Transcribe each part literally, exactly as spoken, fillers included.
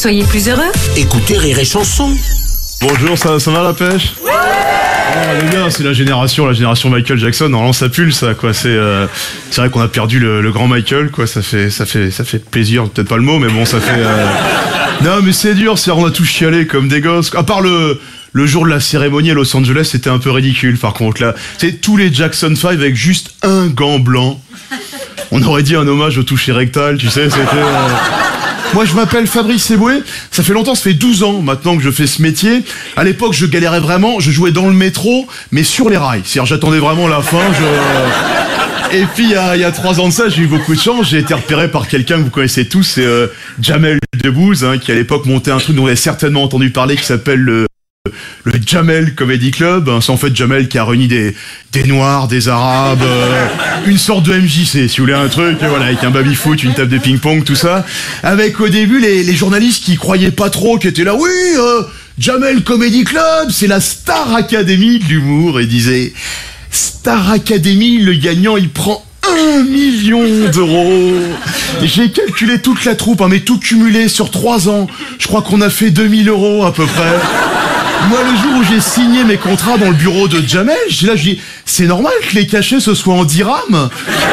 soyez plus heureux. Écoutez Rire et Chanson. Bonjour, ça, ça va la pêche? Ouais. Oh, les gars, c'est la génération, la génération Michael Jackson. Normalement, ça pue ça, quoi. C'est, euh, c'est vrai qu'on a perdu le, le grand Michael, quoi. Ça fait, ça fait, ça fait plaisir. Peut-être pas le mot, mais bon, ça fait. Euh... Non, mais c'est dur. C'est, on a tous chialé comme des gosses. À part le. Le jour de la cérémonie à Los Angeles, c'était un peu ridicule, par contre, là. C'est tous les Jackson five avec juste un gant blanc. On aurait dit un hommage au toucher rectal, tu sais, c'était... Euh... Moi, je m'appelle Fabrice Eboué. Ça fait longtemps, ça fait douze ans maintenant que je fais ce métier. À l'époque, je galérais vraiment. Je jouais dans le métro, mais sur les rails. C'est-à-dire, j'attendais vraiment la fin. Je... Et puis, il y a, il y a trois ans de ça, j'ai eu beaucoup de chance. J'ai été repéré par quelqu'un que vous connaissez tous, c'est euh, Jamel Debbouze, hein, qui à l'époque montait un truc dont vous avez certainement entendu parler, qui s'appelle le... le Jamel Comedy Club. C'est en fait Jamel qui a réuni des, des Noirs, des Arabes, euh, une sorte de M J C, si vous voulez un truc, voilà, avec un baby-foot, une table de ping-pong, tout ça. Avec au début les, les journalistes qui croyaient pas trop, qui étaient là, oui, euh, Jamel Comedy Club, c'est la Star Academy de l'humour, et disaient, Star Academy, le gagnant, il prend un million d'euros. J'ai calculé toute la troupe, hein, mais tout cumulé sur trois ans. Je crois qu'on a fait deux mille euros à peu près. Moi, le jour où j'ai signé mes contrats dans le bureau de Jamel, j'ai là, je dis, c'est normal que les cachets ce soit en dirhams.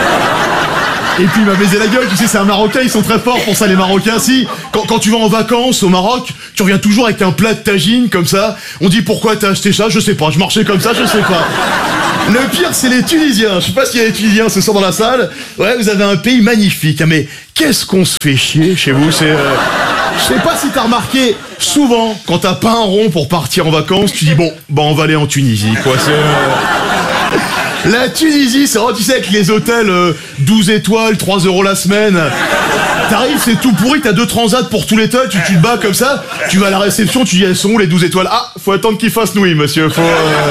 Et puis il m'a baisé la gueule, tu sais, c'est un Marocain, ils sont très forts pour ça, les Marocains. Si, quand, quand tu vas en vacances au Maroc, tu reviens toujours avec un plat de tagine, comme ça. On dit, pourquoi t'as acheté ça? Je sais pas, je marchais comme ça, je sais pas. Le pire, c'est les Tunisiens. Je sais pas s'il y a des Tunisiens ce soir dans la salle. Ouais, vous avez un pays magnifique, hein, mais qu'est-ce qu'on se fait chier chez vous, c'est... Euh... Je sais pas si t'as remarqué, souvent, quand t'as pas un rond pour partir en vacances, tu dis bon, bah on va aller en Tunisie, quoi. C'est, euh... La Tunisie, c'est vrai, tu sais, avec les hôtels euh, douze étoiles, trois euros la semaine. T'arrives, c'est tout pourri, t'as deux transats pour tout l'état, tu, tu te bats comme ça, tu vas à la réception, tu dis elles sont où les douze étoiles? Ah, faut attendre qu'ils fassent nouilles, monsieur, faut... Euh...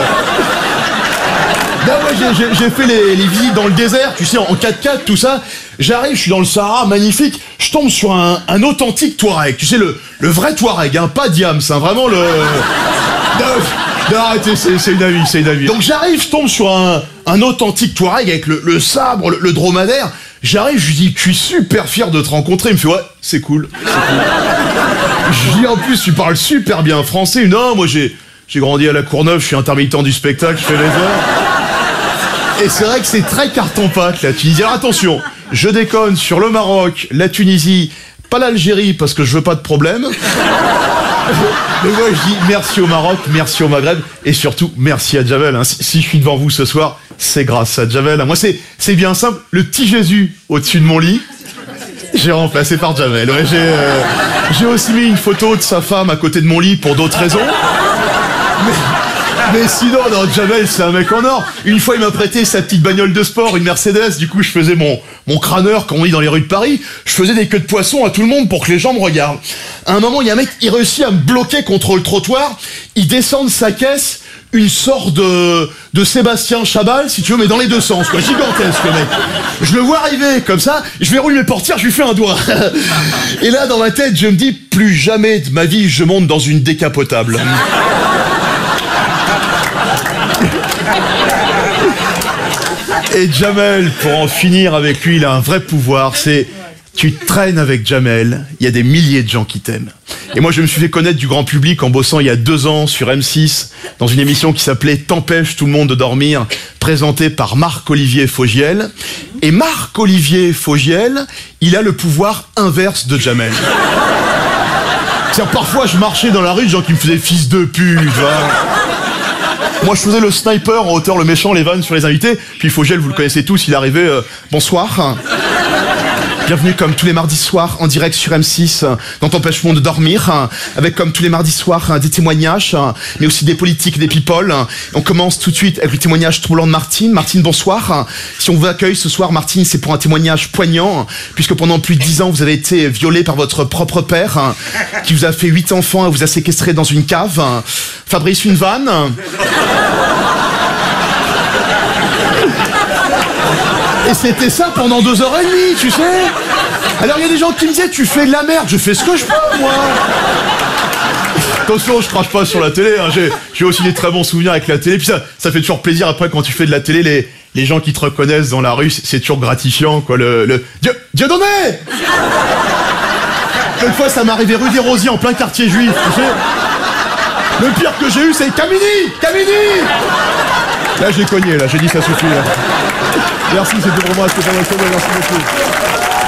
Non, moi j'ai, j'ai, j'ai fait les, les visites dans le désert, tu sais, en quatre-quatre, tout ça. J'arrive, je suis dans le Sahara, magnifique. Je tombe sur un, un authentique Touareg. Tu sais, le, le vrai Touareg, hein, pas Diams, hein, vraiment le... Non, non arrêtez, c'est, c'est une avis, c'est une avis. Donc j'arrive, je tombe sur un, un authentique Touareg avec le, le sabre, le, le dromadaire. J'arrive, je lui dis, je suis super fier de te rencontrer. Il me fait, ouais, c'est cool, c'est cool. Je dis, en plus, tu parles super bien français. Non, moi j'ai, j'ai grandi à la Courneuve, je suis intermittent du spectacle, je fais les heures. Et c'est vrai que c'est très carton-pâte, la Tunisie. Alors attention, je déconne sur le Maroc, la Tunisie, pas l'Algérie, parce que je veux pas de problème. Mais moi, je dis merci au Maroc, merci au Maghreb, et surtout, merci à Jamel. Hein. Si, si je suis devant vous ce soir, c'est grâce à Jamel. Moi, c'est, c'est bien simple. Le petit Jésus au-dessus de mon lit, j'ai remplacé par Jamel. Ouais, j'ai, euh, j'ai aussi mis une photo de sa femme à côté de mon lit pour d'autres raisons. Mais... Mais sinon, non, Jamel, c'est un mec en or. Une fois, il m'a prêté sa petite bagnole de sport, une Mercedes. Du coup, je faisais mon, mon crâneur, comme on dit dans les rues de Paris. Je faisais des queues de poisson à tout le monde pour que les gens me regardent. À un moment, il y a un mec, il réussit à me bloquer contre le trottoir. Il descend de sa caisse une sorte de, de Sébastien Chabal, si tu veux, mais dans les deux sens, quoi. Gigantesque, le mec. Je le vois arriver, comme ça. Je verrouille mes portières, je lui fais un doigt. Et là, dans ma tête, je me dis, plus jamais de ma vie, je monte dans une décapotable. Et Jamel, pour en finir avec lui, il a un vrai pouvoir, c'est tu traînes avec Jamel, il y a des milliers de gens qui t'aiment. Et moi je me suis fait connaître du grand public en bossant il y a deux ans sur M six, dans une émission qui s'appelait T'empêche tout le monde de dormir, présentée par Marc-Olivier Fogiel. Et Marc-Olivier Fogiel, il a le pouvoir inverse de Jamel. C'est-à-dire parfois je marchais dans la rue, des gens qui me faisaient fils de pute, hein. Moi, je faisais le sniper en hauteur, le méchant, les vannes sur les invités. Puis Fogiel, vous le connaissez tous, il est arrivé. Euh, bonsoir. Bienvenue comme tous les mardis soirs en direct sur M six dans T'empêche-moi de dormir, avec comme tous les mardis soirs des témoignages, mais aussi des politiques, des people. On commence tout de suite avec le témoignage troublant de Martine. Martine, bonsoir. Si on vous accueille ce soir, Martine, c'est pour un témoignage poignant, puisque pendant plus de dix ans, vous avez été violée par votre propre père, qui vous a fait huit enfants et vous a séquestré dans une cave. Fabrice, une vanne. Et c'était ça pendant deux heures et demie, tu sais. Alors il y a des gens qui me disaient, tu fais de la merde. Je fais ce que je peux, moi. Attention, je crache pas sur la télé, hein. J'ai, j'ai aussi des très bons souvenirs avec la télé. Puis ça, ça fait toujours plaisir après quand tu fais de la télé, les, les gens qui te reconnaissent dans la rue, c'est, c'est toujours gratifiant, quoi. Le, le... Dieu, Dieudonné. Une fois, ça m'est arrivé rue des Rosiers, en plein quartier juif, tu sais. Le pire que j'ai eu, c'est Camini Camini Là, j'ai cogné, là, j'ai dit ça suffit, là. Merci, c'était pour moi, c'était pas mal, merci beaucoup.